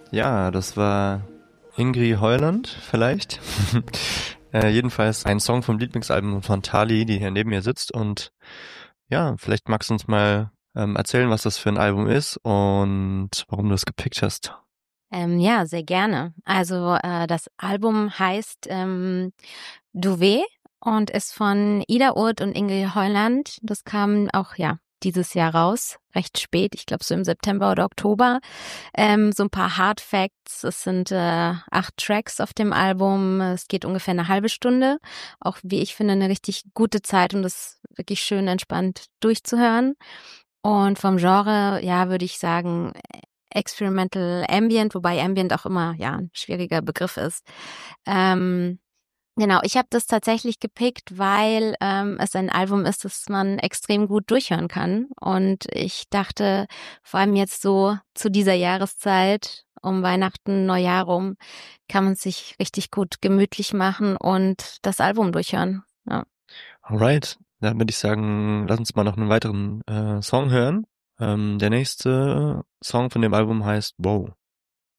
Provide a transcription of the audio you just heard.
Ja, das war Ingrid Heuland vielleicht. Jedenfalls ein Song vom Lieblingsalbum von Tali, die hier neben mir sitzt. Und ja, vielleicht magst du uns mal erzählen, was das für ein Album ist und warum du es gepickt hast. Ja, sehr gerne. Also das Album heißt Duvet und ist von Ida Oth und Ingrid Heuland. Das kam auch ja dieses Jahr raus, recht spät, ich glaube so im September oder Oktober. So ein paar Hard Facts. Es sind 8 Tracks auf dem Album. Es geht ungefähr eine halbe Stunde. Auch wie ich finde eine richtig gute Zeit, um das wirklich schön entspannt durchzuhören. Und vom Genre, ja, würde ich sagen, Experimental Ambient, wobei Ambient auch immer ja ein schwieriger Begriff ist. Ähm, genau, ich habe das tatsächlich gepickt, weil es ein Album ist, das man extrem gut durchhören kann. Und ich dachte, vor allem jetzt so zu dieser Jahreszeit, um Weihnachten, Neujahr rum, kann man sich richtig gut gemütlich machen und das Album durchhören. Ja. Alright, dann würde ich sagen, lass uns mal noch einen weiteren Song hören. Der nächste Song von dem Album heißt Wow.